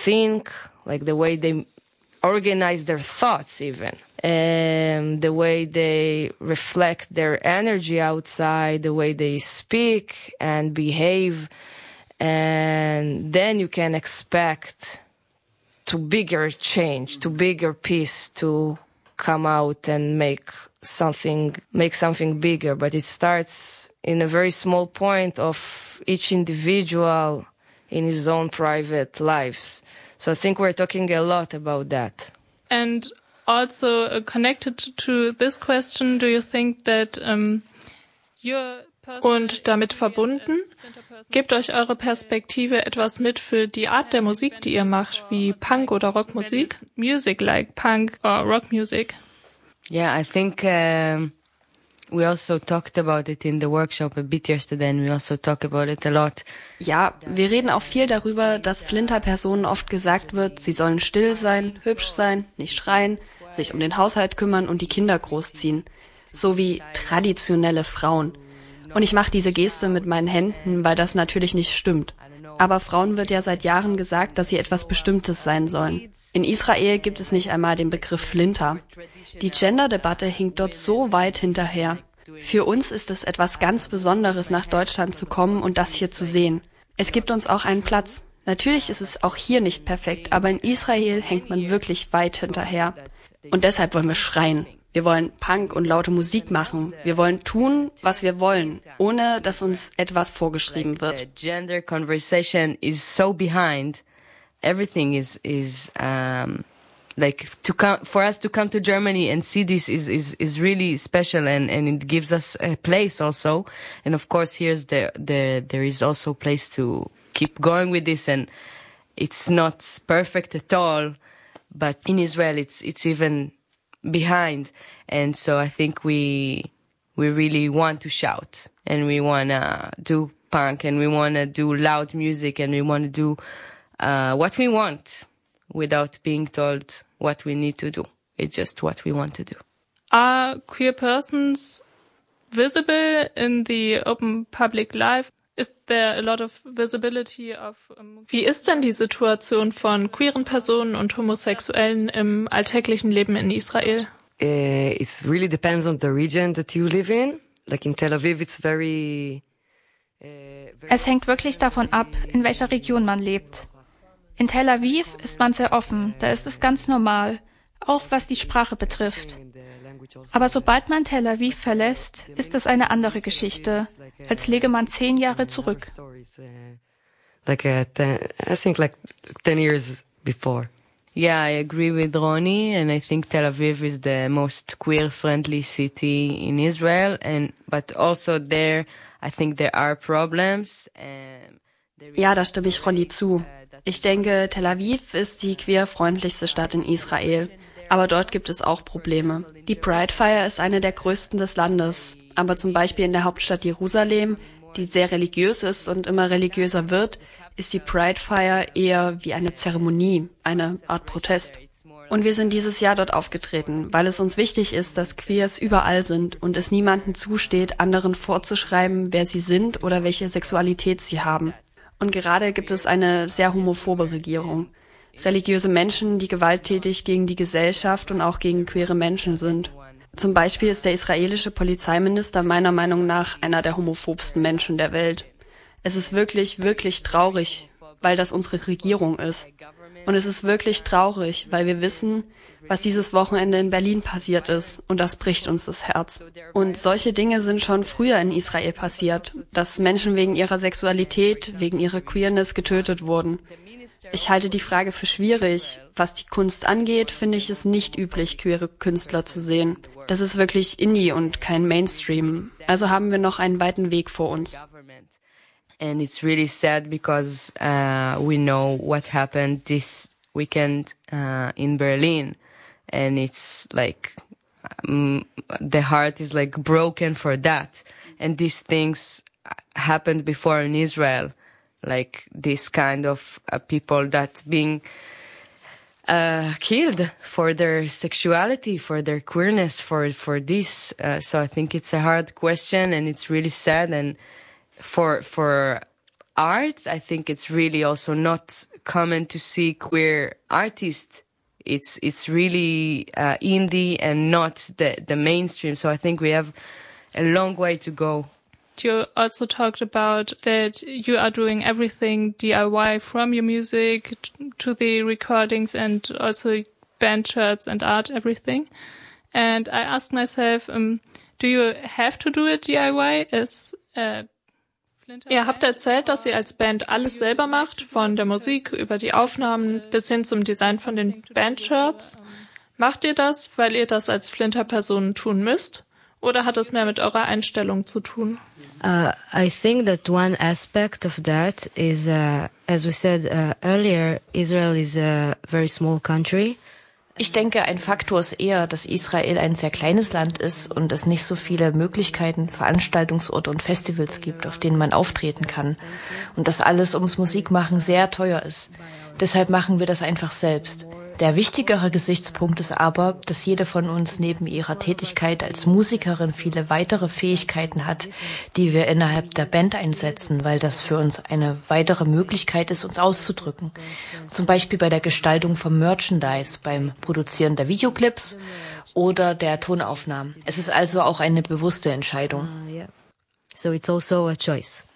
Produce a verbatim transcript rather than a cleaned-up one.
think, like the way they organize their thoughts even. Um, the way they reflect their energy outside, the way they speak and behave. And then you can expect to bigger change, to bigger peace, to come out and make something, make something bigger. But it starts in a very small point of each individual in his own private lives. So I think we're talking a lot about that. And also uh, connected to this question, do you think that um, your Und damit verbunden, gebt euch eure Perspektive etwas mit für die Art der Musik, die ihr macht, wie Punk oder Rockmusik? Music like punk or rock music? Yeah, I think um, we also talked about it in the workshop a bit yesterday, and we also talk about it a lot. Ja, wir reden auch viel darüber, dass Flinter-Personen oft gesagt wird, sie sollen still sein, hübsch sein, nicht schreien, sich um den Haushalt kümmern und die Kinder großziehen. So wie traditionelle Frauen. Und ich mache diese Geste mit meinen Händen, weil das natürlich nicht stimmt. Aber Frauen wird ja seit Jahren gesagt, dass sie etwas Bestimmtes sein sollen. In Israel gibt es nicht einmal den Begriff Flinter. Die Gender-Debatte hinkt dort so weit hinterher. Für uns ist es etwas ganz Besonderes, nach Deutschland zu kommen und das hier zu sehen. Es gibt uns auch einen Platz. Natürlich ist es auch hier nicht perfekt, aber in Israel hängt man wirklich weit hinterher. Und deshalb wollen wir schreien. Wir wollen Punk und laute Musik machen. Wir wollen tun, was wir wollen, ohne dass uns etwas vorgeschrieben wird. The gender conversation is so behind. Everything is is um like to come for us to come to Germany and see this is is is really special, and and it gives us a place also. And of course here's the the there is also a place to keep going with this, and it's not perfect at all, but in Israel it's it's even behind. And so I think we we really want to shout, and we want to do punk, and we want to do loud music, and we want to do uh, what we want without being told what we need to do. It's just what we want to do. Are queer persons visible in the open public life? Is there a lot of visibility of um, Wie ist denn die Situation von queeren Personen und Homosexuellen im alltäglichen Leben in Israel? Uh, it really depends on the region that you live in. Like in Tel Aviv, it's very, uh, very Es hängt wirklich davon ab, in welcher Region man lebt. In Tel Aviv ist man sehr offen, da ist es ganz normal, auch was die Sprache betrifft. Aber sobald man Tel Aviv verlässt, ist es eine andere Geschichte, als läge man zehn Jahre zurück. Like uh, ten, I think like ten years before. Yeah, I agree with Ronnie, and I think Tel Aviv is the most queer-friendly city in Israel, and but also there, I think there are problems. Um, Ja, da stimme ich Ronnie zu. Ich denke, Tel Aviv ist die queerfreundlichste Stadt in Israel. Aber dort gibt es auch Probleme. Die Pride Fire ist eine der größten des Landes. Aber zum Beispiel in der Hauptstadt Jerusalem, die sehr religiös ist und immer religiöser wird, ist die Pride Fire eher wie eine Zeremonie, eine Art Protest. Und wir sind dieses Jahr dort aufgetreten, weil es uns wichtig ist, dass Queers überall sind und es niemandem zusteht, anderen vorzuschreiben, wer sie sind oder welche Sexualität sie haben. Und gerade gibt es eine sehr homophobe Regierung. Religiöse Menschen, die gewalttätig gegen die Gesellschaft und auch gegen queere Menschen sind. Zum Beispiel ist der israelische Polizeiminister meiner Meinung nach einer der homophobsten Menschen der Welt. Es ist wirklich, wirklich traurig, weil das unsere Regierung ist. Und es ist wirklich traurig, weil wir wissen, was dieses Wochenende in Berlin passiert ist, und das bricht uns das Herz. Und solche Dinge sind schon früher in Israel passiert, dass Menschen wegen ihrer Sexualität, wegen ihrer Queerness getötet wurden. Ich halte die Frage für schwierig. Was die Kunst angeht, finde ich es nicht üblich, queere Künstler zu sehen. Das ist wirklich Indie und kein Mainstream. Also haben wir noch einen weiten Weg vor uns. And it's really sad because uh, we know what happened this weekend uh, in Berlin, and it's like um, the heart is like broken for that. And these things happened before in Israel, like this kind of uh, people that being uh, killed for their sexuality, for their queerness, for for this. Uh, so I think it's a hard question, and it's really sad. And For for art, I think it's really also not common to see queer artists. It's it's really uh, indie and not the, the mainstream. So I think we have a long way to go. You also talked about that you are doing everything D I Y, from your music to the recordings and also band shirts and art, everything. And I asked myself, um, do you have to do it D I Y? As, uh, Ihr habt erzählt, dass ihr als Band alles selber macht, von der Musik über die Aufnahmen bis hin zum Design von den Bandshirts. Macht ihr das, weil ihr das als Flinter-Personen tun müsst? Oder hat es mehr mit eurer Einstellung zu tun? Uh, I think that one aspect of that is, uh, as we said uh, earlier, Israel is a very small country. Ich denke, ein Faktor ist eher, dass Israel ein sehr kleines Land ist und es nicht so viele Möglichkeiten, Veranstaltungsorte und Festivals gibt, auf denen man auftreten kann. Und dass alles ums Musikmachen sehr teuer ist. Deshalb machen wir das einfach selbst. Der wichtigere Gesichtspunkt ist aber, dass jede von uns neben ihrer Tätigkeit als Musikerin viele weitere Fähigkeiten hat, die wir innerhalb der Band einsetzen, weil das für uns eine weitere Möglichkeit ist, uns auszudrücken. Zum Beispiel bei der Gestaltung vom Merchandise, beim Produzieren der Videoclips oder der Tonaufnahmen. Es ist also auch eine bewusste Entscheidung. So it's also a choice.